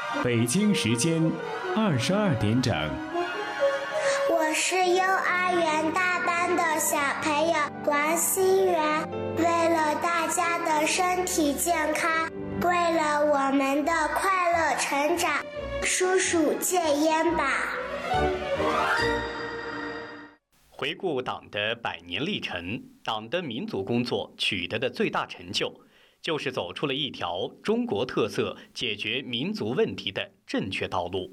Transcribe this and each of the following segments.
北京时间22点整。 我是幼儿园大班的小朋友王欣媛。为了大家的身体健康，为了我们的快乐成长，叔叔戒烟吧。 回顾党的100年历程，党的民族工作取得的最大成就，就是走出了一条中国特色解决民族问题的正确道路。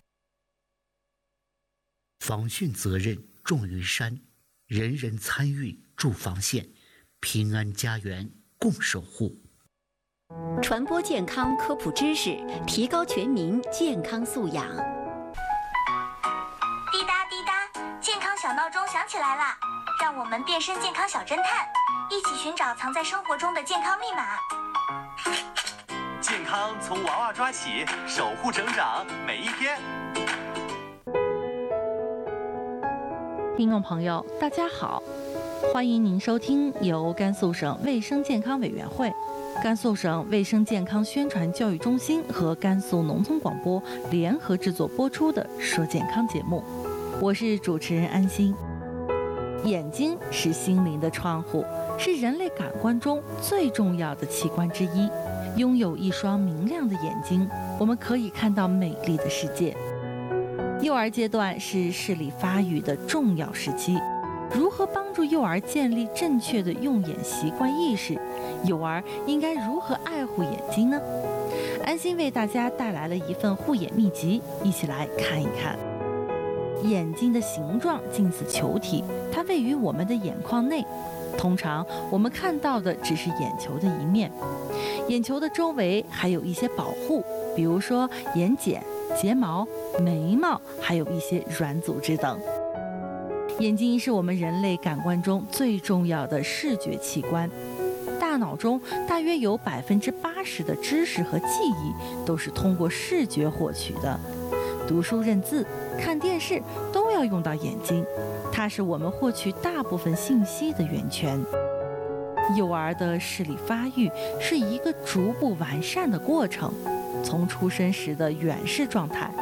防汛责任重于山，人人参与筑防线，平安家园共守护。 传播健康科普知识，提高全民健康素养。 滴答滴答，健康小闹钟响起来了，让我们变身健康小侦探，一起寻找藏在生活中的健康密码。 健康从娃娃抓起，守护成长每一天。 听众朋友，大家好，欢迎您收听由甘肃省卫生健康委员会、甘肃省卫生健康宣传教育中心和甘肃农村广播联合制作播出的《说健康》节目，我是主持人安心。眼睛是心灵的窗户，是人类感官中最重要的器官之一。拥有一双明亮的眼睛，我们可以看到美丽的世界。幼儿阶段是视力发育的重要时期，如何帮助幼儿建立正确的用眼习惯意识？幼儿应该如何爱护眼睛呢？安心为大家带来了一份护眼秘籍，一起来看一看。眼睛的形状近似球体，它位于我们的眼眶内。通常我们看到的只是眼球的一面，眼球的周围还有一些保护，比如说眼睑、睫毛、眉毛，还有一些软组织等。眼睛是我们人类感官中最重要的视觉器官，大脑中大约有80%的知识和记忆都是通过视觉获取的。读书认字、看电视都要用到眼睛，它是我们获取大部分信息的源泉。幼儿的视力发育是一个逐步完善的过程，从出生时的远视状态，